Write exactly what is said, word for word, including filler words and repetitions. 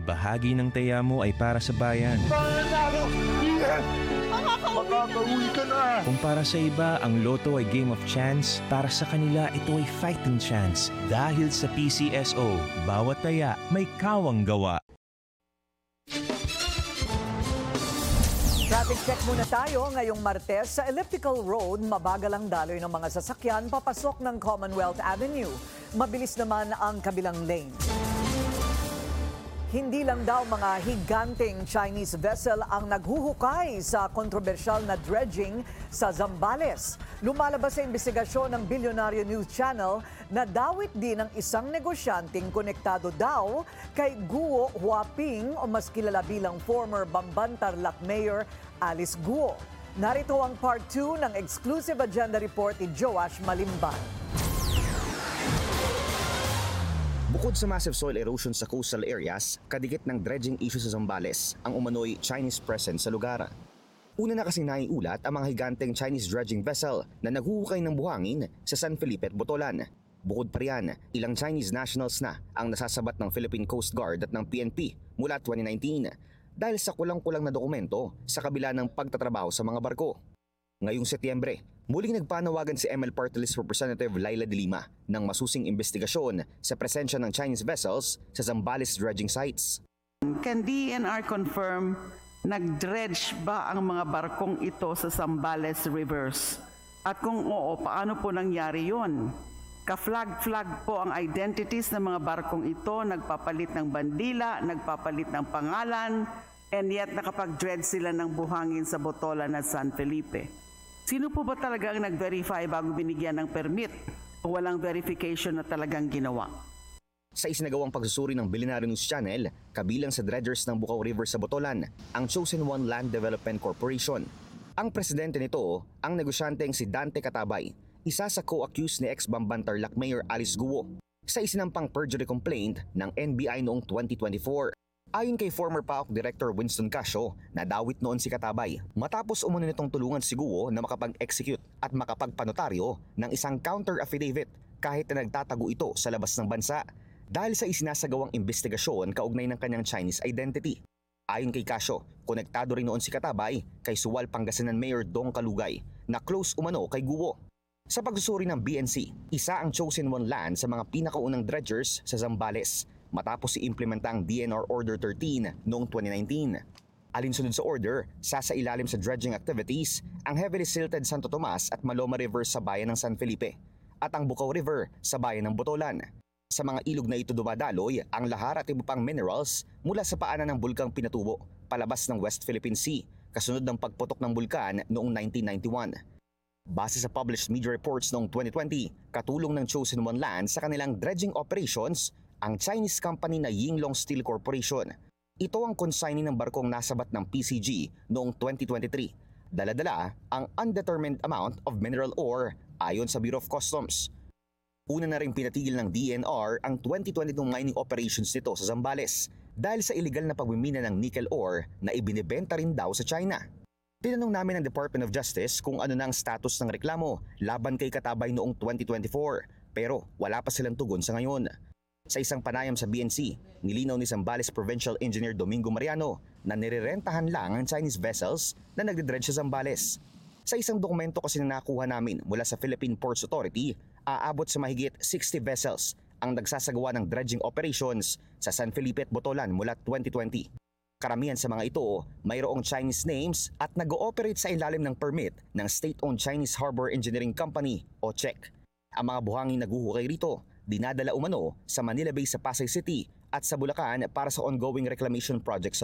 Bahagi ng taya mo ay para sa bayan. Makakauwi ka na! Kung para sa iba, ang loto ay game of chance, para sa kanila ito ay fighting chance. Dahil sa P C S O, bawat taya may kawang gawa. Traffic check muna tayo ngayong Martes. Sa Elliptical Road, mabagal ang daloy ng mga sasakyan papasok ng Commonwealth Avenue. Mabilis naman ang kabilang lane. Hindi lang daw mga higanteng Chinese vessel ang naghuhukay sa kontrobersyal na dredging sa Zambales. Lumalabas sa investigasyon ng Billionaire News Channel na dawit din ng isang negosyanteng konektado daw kay Guo Huaping o mas kilala bilang former Bamban Tarlac Mayor Alice Guo. Narito ang part two ng exclusive agenda report ni Joash Malimban. Bukod sa massive soil erosion sa coastal areas, kadikit ng dredging issue sa Zambales ang umano'y Chinese presence sa lugar. Una na kasing naiulat ang mga higanteng Chinese dredging vessel na naghuhukay ng buhangin sa San Felipe at Botolan. Bukod pa riyan, ilang Chinese nationals na ang nasasabat ng Philippine Coast Guard at ng P N P mula twenty nineteen dahil sa kulang-kulang na dokumento sa kabila ng pagtatrabaho sa mga barko. Ngayong Setyembre, muling nagpanawagan si M L Party List Representative Laila de Lima ng masusing investigasyon sa presensya ng Chinese vessels sa Zambales dredging sites. Can D N R confirm nag-dredge ba ang mga barkong ito sa Zambales rivers? At kung oo, paano po nangyari yon? Ka-flag-flag po ang identities ng mga barkong ito, nagpapalit ng bandila, nagpapalit ng pangalan, and yet nakapag-dredge sila ng buhangin sa Botolan at San Felipe. Sino po ba talaga ang nag-verify bago binigyan ng permit o walang verification na talagang ginawa? Sa isinagawang pagsusuri ng Billionaire News Channel, kabilang sa dredgers ng Bukaw River sa Botolan, ang Chosen One Land Development Corporation. Ang presidente nito, ang negosyanteng si Dante Catabay, isa sa co-accused ni ex-Bamban Tarlac Mayor Alice Guo sa isinampang perjury complaint ng N B I noong twenty twenty-four. Ayon kay former P A O C Director Winston Casio, nadawit noon si Catabay matapos umano nitong tulungan si Guo na makapag-execute at makapagpanotaryo ng isang counter affidavit kahit na nagtatago ito sa labas ng bansa dahil sa isinasagawang investigasyon kaugnay ng kanyang Chinese identity. Ayon kay Casio, konektado rin noon si Catabay kay Suwal Pangasinan Mayor Dong Kalugay na close umano kay Guo. Sa pagsusuri ng B N C, isa ang Chosen One Land sa mga pinakaunang dredgers sa Zambales matapos i-implementa ang D N R Order thirteen noong twenty nineteen. Alinsunod sa order, sasailalim sa dredging activities ang heavily silted Santo Tomas at Maloma Rivers sa bayan ng San Felipe at ang Bukaw River sa bayan ng Botolan. Sa mga ilog na ito dumadaloy ang lahar at iba pang minerals mula sa paanan ng bulkang Pinatubo palabas ng West Philippine Sea kasunod ng pagputok ng bulkan noong nineteen ninety-one. Base sa published media reports noong twenty twenty, katulong ng Chosen One Land sa kanilang dredging operations ang Chinese company na Yinglong Steel Corporation. Ito ang consignee ng barkong nasabat ng P C G noong twenty twenty-three. Dala-dala ang undetermined amount of mineral ore ayon sa Bureau of Customs. Una na rin pinatigil ng D N R ang twenty twenty-two mining operations nito sa Zambales dahil sa illegal na pagmimina ng nickel ore na ibinebenta rin daw sa China. Tinanong namin ng Department of Justice kung ano na ang status ng reklamo laban kay Catabay noong twenty twenty-four pero wala pa silang tugon sa ngayon. Sa isang panayam sa B N C, nilinaw ni Zambales Provincial Engineer Domingo Mariano na nirerentahan lang ang Chinese vessels na nagdedredge sa Zambales. Sa isang dokumento kasi na nakuha namin mula sa Philippine Ports Authority, aabot sa mahigit sixty vessels ang nagsasagawa ng dredging operations sa San Felipe at Botolan mula twenty twenty. Karamihan sa mga ito, mayroong Chinese names at nag-ooperate sa ilalim ng permit ng State-Owned Chinese Harbor Engineering Company o C H E C. Ang mga buhangin naghuhukay rito, dinadala umano sa Manila Bay sa Pasay City at sa Bulacan para sa ongoing reclamation project sa